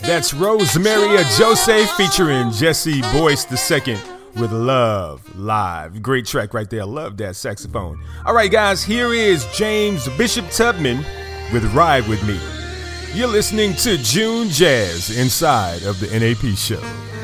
That's Rosemaria Jose featuring Jesse Boyce II with Love Live. Great track right there. I love that saxophone. All right, guys, here is James Bishop Tubman with Ride With Me. You're listening to June Jazz inside of the NAP show.